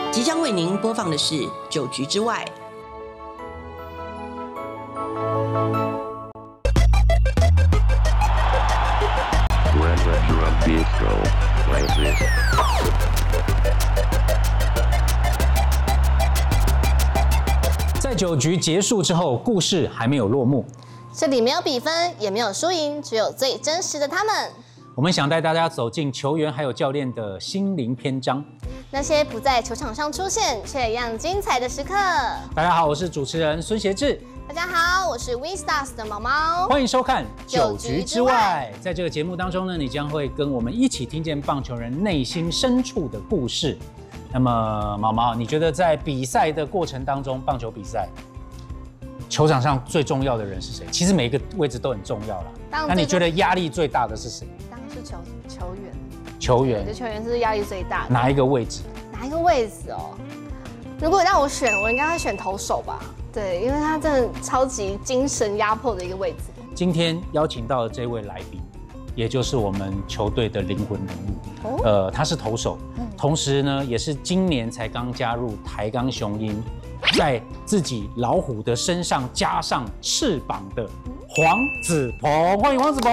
即将为您播放的是《酒局之外》。 在酒局结束之后，故事还没有落幕。 这里没有比分，也没有输赢，只有最真实的他们。 我们想带大家走进球员还有教练的心灵篇章， 那些不在球场上出现却一样精彩的时刻。 大家好，我是主持人孙协志。 大家好，我是 WinStars 的毛毛。 欢迎收看《酒局之外》。在这个节目当中呢，你将会跟我们一起听见棒球人内心深处的故事。那么，毛毛，你觉得在比赛的过程当中，棒球比赛，球场上最重要的人是谁？其实每一个位置都很重要啦。那你觉得压力最大的是谁？ 当然是球员。 球员， 对，球员是压力最大的。 哪一个位置？ 哪一个位置哦？如果让我选，我应该会选投手吧。对，因为他真的超级精神压迫的一个位置。 今天邀请到的这位来宾，也就是我们球队的灵魂人物。他是投手，同时呢，也是今年才刚加入台钢雄鹰，在自己老虎的身上加上翅膀的黄子鹏。欢迎黄子鹏。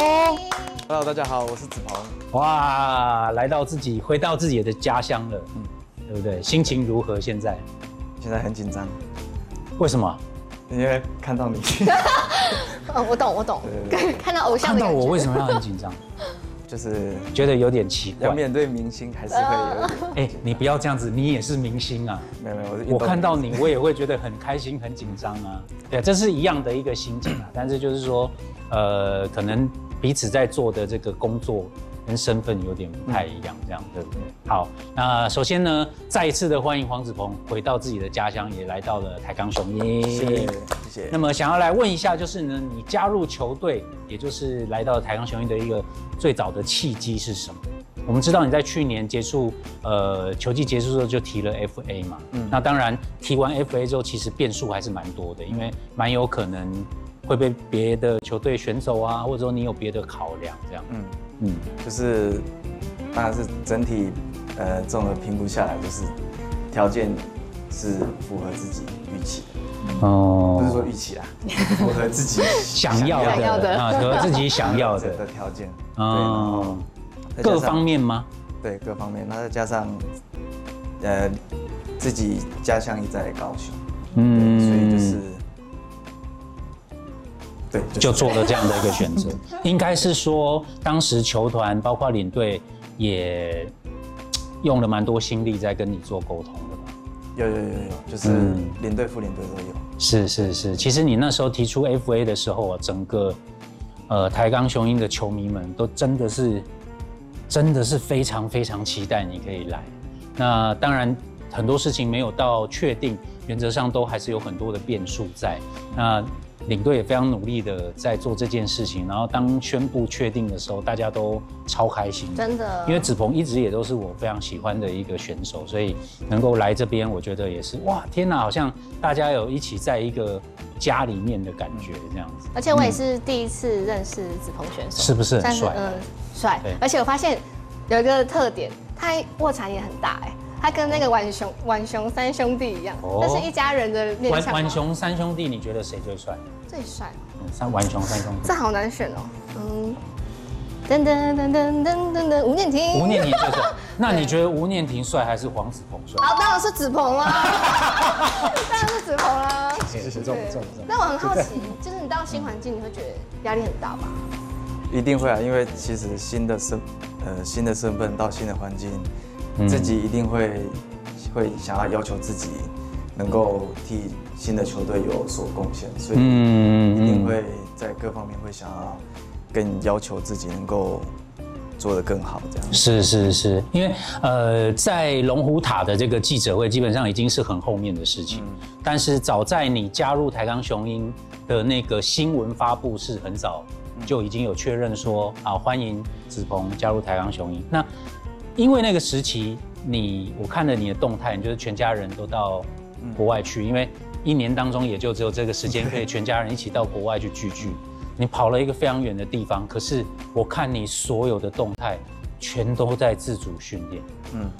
Hello， 大家好，我是子鹏。 哇，回到自己的家乡了，对不对？心情如何？现在很紧张。 为什么？ 因为看到你。 我懂。看到偶像的感觉。 看到我为什么要很紧张？ 就是觉得有点奇怪。 要面对明星还是会有。 你不要这样子，你也是明星啊。 没有， 我看到你，我也会觉得很开心、很紧张啊。对，这是一样的一个心情啊。但是就是说，可能彼此在做的这个工作跟身份有点不太一样，这样对不对？好，那首先呢，再一次的欢迎黄子鹏回到自己的家乡，也来到了台钢雄鹰。 谢谢。 那么想要来问一下，就是呢，你加入球队，也就是来到台钢雄鹰的一个最早的契机是什么？我们知道你在去年结束球季结束之后就提了 FA 嘛，那当然提完 FA 之后，其实变数还是蛮多的，因为蛮有可能会被别的球队选走啊，或者说你有别的考量这样。 就是当然是整体综合评估下来，就是条件是符合自己预期的。不是说预期啊，符合自己想要的啊，符合自己想要的条件。对， 各方面吗？ 对，各方面。那再加上自己家乡也在高雄，所以就是对， 就做了这样的一个选择。应该是说，当时球团包括领队也用了蛮多心力在跟你做沟通的吧？ 有，就是领队、副领队都有。 是。其实你那时候提出 FA 的时候啊，整个台钢雄鹰的球迷们都真的是非常非常期待你可以来。那当然很多事情没有到确定，原则上都还是有很多的变数在。那领队也非常努力的在做这件事情，然后当宣布确定的时候，大家都超开心， 真的。因为子鹏一直也都是我非常喜欢的一个选手，所以能够来这边，我觉得也是哇，天哪，好像大家有一起在一个家里面的感觉这样子。 而且我也是第一次认识子鹏选手， 是不是很帅？ 帅。而且我发现有一个特点，他卧蚕也很大他跟那个浣熊三兄弟一样，那是一家人的面相。 浣熊三兄弟，你觉得谁最帅？ 最帅。 浣熊三兄弟， 这好难选噔，吴念庭。 吴念庭最帅。那你觉得吴念庭帅还是黄子鹏帅？ 当然是子鹏啦，当然是子鹏啦。 谢谢。 那我很好奇，就是你到新环境，你会觉得压力很大吧？ 一定会啊，因为其实新的身份到新的环境。自己一定会想要求自己能够替新的球队有所贡献，所以一定会在各方面会想要更要求自己能够做得更好，这样。 是，因为在龙虎塔的这个记者会基本上已经是很后面的事情，但是早在你加入台钢雄鹰的那个新闻发布是很早就已经有确认说欢迎子鹏加入台钢雄鹰。那因为那个时期我看了你的动态，你就是全家人都到国外去，因为一年当中也就只有这个时间可以全家人一起到国外去聚。你跑了一个非常远的地方，可是我看你所有的动态全都在自主训练。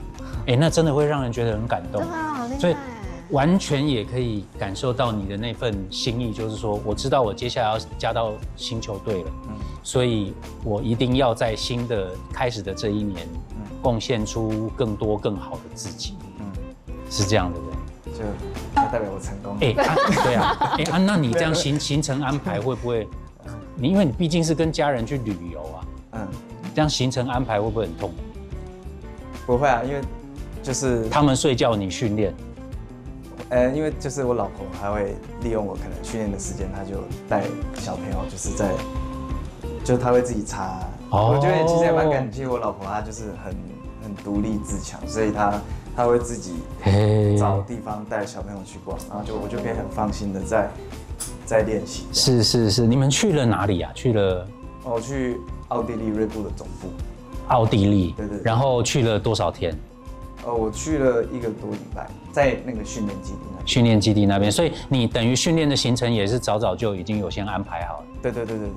那真的会让人觉得很感动。 对啊，好厉害。 所以完全也可以感受到你的那份心意，就是说，我知道我接下来要加到新球队了，所以我一定要在新的开始的这一年，贡献出更多更好的自己，是这样的，对不对？ 就代表我成功。 对啊，那你这样行程安排会不会？因为你毕竟是跟家人去旅游啊，这样行程安排会不会很痛苦？ 不会啊，因为就是他们睡觉，你训练。 因为就是我老婆还会利用我可能训练的时间，她就带小朋友，就是她会自己擦。我觉得其实也蛮感激我老婆，她就是很独立自强，所以她会自己找地方带小朋友去逛，然后我就可以很放心的在练习。 是，你们去了哪里啊？ 我去奥地利锐步的总部。 奥地利， 对。 然后去了多少天？ 我去了1个多礼拜，在那个训练基地那边。 训练基地那边，所以你等于训练的行程也是早就已经有先安排好了。 对。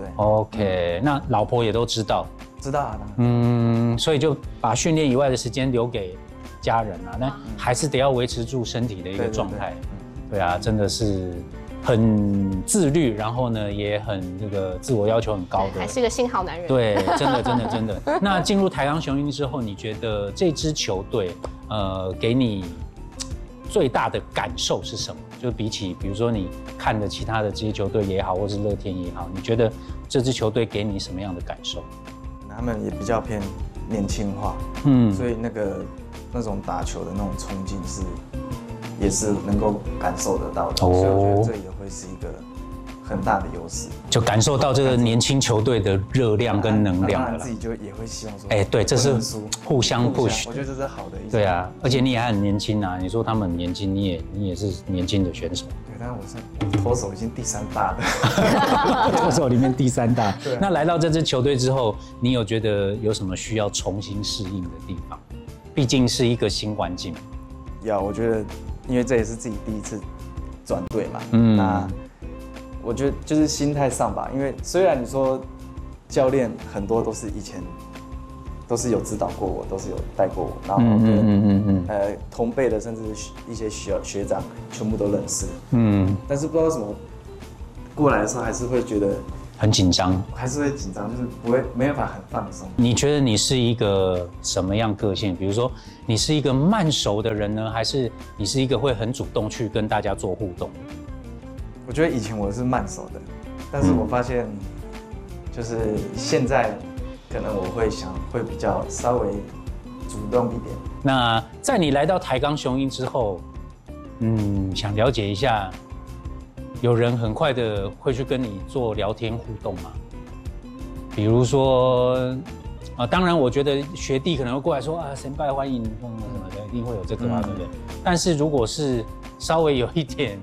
OK，那老婆也都知道。 知道啊。 所以就把训练以外的时间留给家人啊，那还是得要维持住身体的一个状态。对啊，真的是很自律，然后呢也很这个自我要求很高的， 还是个新好男人。 对，真的。那进入台钢雄鹰之后，你觉得这支球队给你最大的感受是什么？就比如说你看的其他的这些球队也好，或是乐天也好，你觉得这支球队给你什么样的感受？ 他们也比较偏年轻化，所以那种打球的那种冲劲也是能够感受得到的，所以我觉得这也会是一个很大的优势， 就感受到这个年轻球队的热量跟能量了。 自己就也会希望说， 对，这是互相 push， 我觉得这是好的一种。 对啊，而且你也还很年轻啊，你说他们很年轻，你也是年轻的选手。 对，但是我是投手已经第3大的， 投手里面第3大。那来到这支球队之后，你有觉得有什么需要重新适应的地方？毕竟是一个新环境。 我觉得，因为这也是自己第一次转队嘛，那我觉得就是心态上吧，因为虽然你说教练很多都是以前都是有指导过我，都是有带过我，然后跟同辈的甚至一些学长全部都认识，但是不知道为什么过来的时候还是会觉得很紧张， 还是会紧张，就是没办法很放松。 你觉得你是一个什么样个性？比如说，你是一个慢熟的人呢，还是你是一个会很主动去跟大家做互动？ 我觉得以前我是慢熟的，但是我发现，就是现在可能我会比较稍微主动一点。 那在你来到台钢雄鹰之后，想了解一下。有人很快的会去跟你做聊天互动吗？比如说，当然我觉得学弟可能会过来说先拜欢迎什么的，一定会有这个嘛，对不对？但是如果是稍微有一点，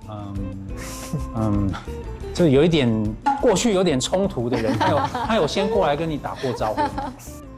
就有一点过去有点冲突的人，他有先过来跟你打过招呼吗？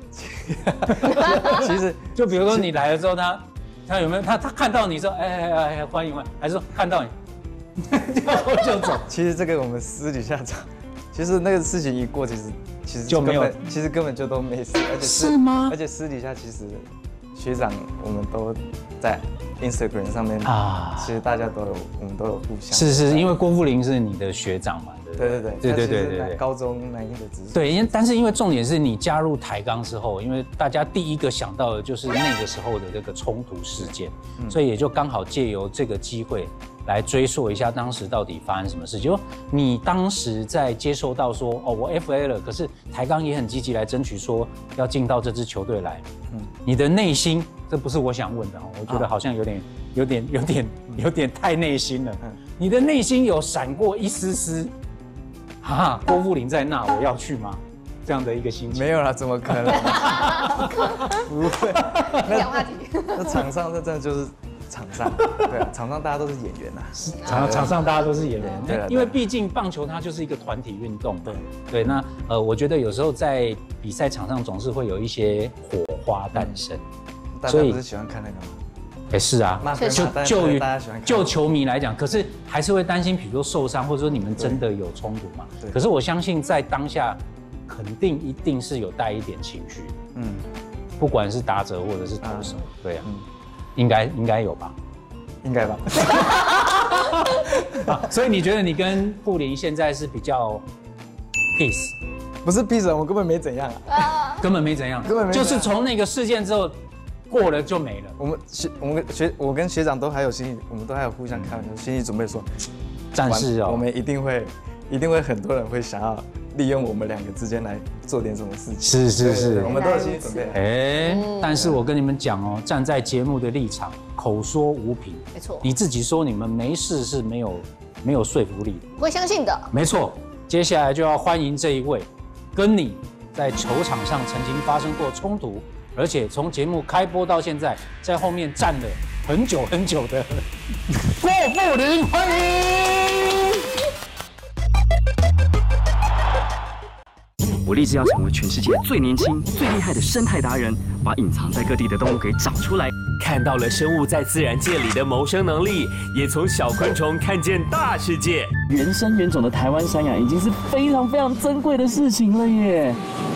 其实就比如说你来了之后，他有没有他看到你说欢迎，还是说看到你？就走。 其实这个我们私底下讲，其实那个事情一过，其实就没有， 其实根本就都没事，而且是吗？ 而且私底下其实学长我们都在 Instagram 上面其实大家我们都有互相。 是，因为郭富林是你的学长嘛， 对，高中那一的直属。 对，但是因为重点是你加入台钢之后，因为大家第一个想到的就是那个时候的这个冲突事件，所以也就刚好借由这个机会。来追溯一下当时到底发生什么事。就你当时在接受到说我 FA 了，可是台钢也很积极来争取说要进到这支球队来。你的内心，这不是我想问的我觉得好像有点太内心了。你的内心有闪过一丝丝，郭富林在那，我要去吗？这样的一个心情？ 没有啦，怎么可能？不会。 讲话题。 那场上这真的就是。场上，对啊，场上大家都是演员场上大家都是演员，对，因为毕竟棒球它就是一个团体运动，对。那我觉得有时候在比赛场上总是会有一些火花诞生， 大家不是喜欢看那个吗？ 是啊，就球迷来讲，可是还是会担心，比如说受伤，或者说你们真的有冲突嘛？可是我相信在当下，肯定一定是有带一点情绪， 不管是打者或者是投手，对啊，应该有吧？ 应该吧。 所以你觉得你跟布林现在是比较 peace？ 不是 peace， 我根本没怎样啊， 根本没怎样，就是从那个事件之后过了就没了。 我跟学长都还有我们都还有互相开玩笑，心理准备说， 战士哦， 我们一定会很多人会想要利用我们两个之间来做点什么事情。 是， 我们都有心理准备。 但是我跟你们讲哦，站在节目的立场，口说无凭， 没错， 你自己说你们没事是没有说服力的， 不会相信的。 没错，接下来就要欢迎这一位，跟你在球场上曾经发生过冲突，而且从节目开播到现在，在后面站了很久的郭富林，欢迎！ 我立志要成为全世界最年轻、最厉害的生态达人，把隐藏在各地的动物给找出来。 看到了生物在自然界里的谋生能力，也从小昆虫看见大世界。 原生原种的台湾山羊已经是非常非常珍贵的事情了耶！